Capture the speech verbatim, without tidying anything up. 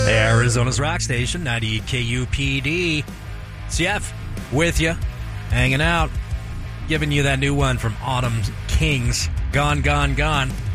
Arizona's Rock Station, ninety-eight K U P D. C F with you, hanging out, giving you that new one from Autumn Kings, Gone, Gone, Gone.